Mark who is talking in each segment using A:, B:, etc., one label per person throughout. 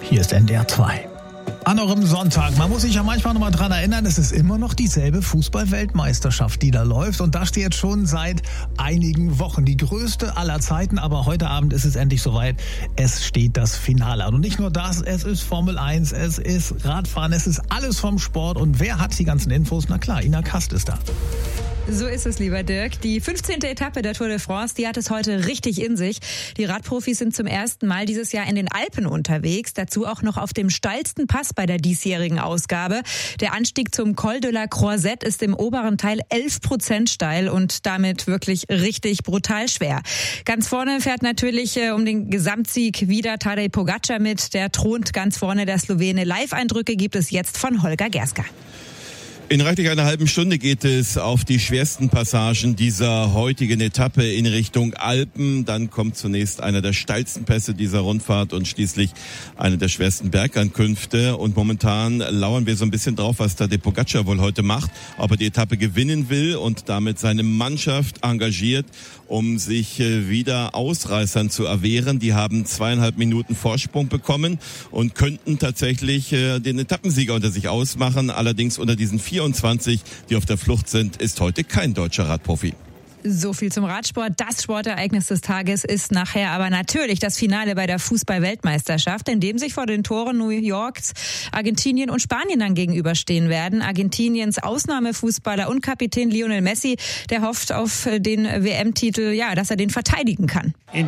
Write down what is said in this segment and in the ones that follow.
A: Hier ist NDR 2. An eurem Sonntag. Man muss sich ja manchmal noch mal dran erinnern, es ist immer noch dieselbe Fußball-Weltmeisterschaft, die da läuft. Und da steht schon seit einigen Wochen die größte aller Zeiten. Aber heute Abend ist es endlich soweit. Es steht das Finale an. Und nicht nur das, es ist Formel 1, es ist Radfahren, es ist alles vom Sport. Und wer hat die ganzen Infos? Na klar, Ina Kast ist da.
B: So ist es, lieber Dirk. Die 15. Etappe der Tour de France, die hat es heute richtig in sich. Die Radprofis sind zum ersten Mal dieses Jahr in den Alpen unterwegs. Dazu auch noch auf dem steilsten Pass bei der diesjährigen Ausgabe. Der Anstieg zum Col de la Croisette ist im oberen Teil 11% steil und damit wirklich richtig brutal schwer. Ganz vorne fährt natürlich um den Gesamtsieg wieder Tadej Pogačar mit. Der thront ganz vorne, der Slowene. Live-Eindrücke gibt es jetzt von Holger Gerska.
C: In reichlich einer halben Stunde geht es auf die schwersten Passagen dieser heutigen Etappe in Richtung Alpen. Dann kommt zunächst einer der steilsten Pässe dieser Rundfahrt und schließlich eine der schwersten Bergankünfte. Und momentan lauern wir so ein bisschen drauf, was Tadej Pogačar wohl heute macht. Ob er die Etappe gewinnen will und damit seine Mannschaft engagiert, um sich wieder Ausreißern zu erwehren. Die haben 2,5 Minuten Vorsprung bekommen und könnten tatsächlich den Etappensieger unter sich ausmachen. Allerdings unter diesen 24, die auf der Flucht sind, ist heute kein deutscher Radprofi.
B: So viel zum Radsport. Das Sportereignis des Tages ist nachher aber natürlich das Finale bei der Fußball-Weltmeisterschaft, in dem sich vor den Toren New Yorks Argentinien und Spanien dann gegenüberstehen werden. Argentiniens Ausnahmefußballer und Kapitän Lionel Messi, der hofft auf den WM-Titel, dass er den verteidigen kann.
D: Im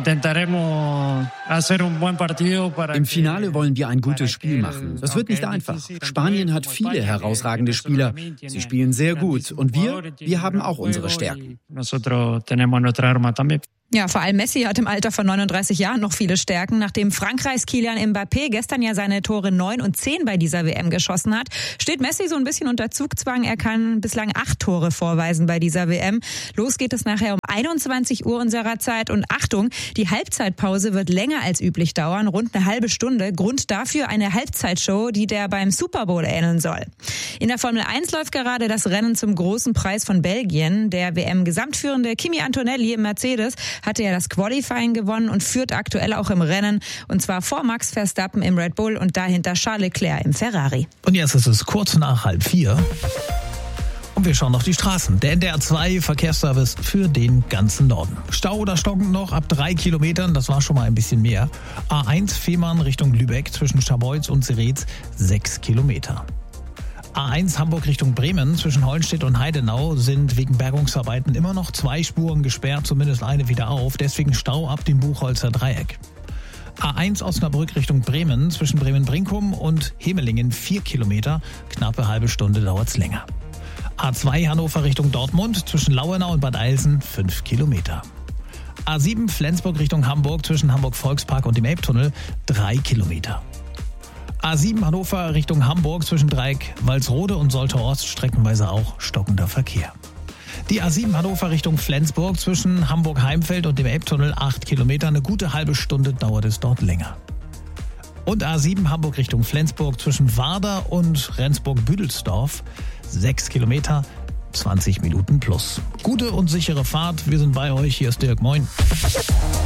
D: Finale wollen wir ein gutes Spiel machen. Das wird nicht einfach. Spanien hat viele herausragende Spieler. Sie spielen sehr gut. Und wir haben auch unsere Stärken.
B: Ja, vor allem Messi hat im Alter von 39 Jahren noch viele Stärken. Nachdem Frankreichs Kylian Mbappé gestern ja seine Tore 9 und 10 bei dieser WM geschossen hat, steht Messi so ein bisschen unter Zugzwang. Er kann bislang 8 Tore vorweisen bei dieser WM. Los geht es nachher um 21 Uhr unserer Zeit. Und Achtung, die Halbzeitpause wird länger als üblich dauern, rund eine halbe Stunde. Grund dafür eine Halbzeitshow, die der beim Super Bowl ähneln soll. In der Formel 1 läuft gerade das Rennen zum großen Preis von Belgien. Der WM-Gesamtführende Kimi Antonelli im Mercedes hatte ja das Qualifying gewonnen und führt aktuell auch im Rennen. Und zwar vor Max Verstappen im Red Bull und dahinter Charles Leclerc im Ferrari.
A: Und jetzt ist es kurz nach 3:30. Und wir schauen auf die Straßen. Der NDR 2 Verkehrsservice für den ganzen Norden. Stau oder stockend noch ab 3 Kilometern, das war schon mal ein bisschen mehr. A1 Fehmarn Richtung Lübeck zwischen Scharbeutz und Seretz 6 Kilometer. A1 Hamburg Richtung Bremen zwischen Hollenstedt und Heidenau sind wegen Bergungsarbeiten immer noch 2 Spuren gesperrt, zumindest eine wieder auf. Deswegen Stau ab dem Buchholzer Dreieck. A1 Osnabrück Richtung Bremen zwischen Bremen-Brinkum und Hemelingen 4 Kilometer. Knappe halbe Stunde dauert's länger. A2 Hannover Richtung Dortmund zwischen Lauenau und Bad Eilsen 5 Kilometer. A7 Flensburg Richtung Hamburg zwischen Hamburg-Volkspark und dem Elbtunnel 3 Kilometer. A7 Hannover Richtung Hamburg zwischen Dreieck Walsrode und Soltau-Ost streckenweise auch stockender Verkehr. Die A7 Hannover Richtung Flensburg zwischen Hamburg-Heimfeld und dem Elbtunnel 8 Kilometer. Eine gute halbe Stunde dauert es dort länger. Und A7 Hamburg Richtung Flensburg zwischen Warder und Rendsburg-Büdelsdorf 6 Kilometer, 20 Minuten plus. Gute und sichere Fahrt. Wir sind bei euch. Hier ist Dirk. Moin.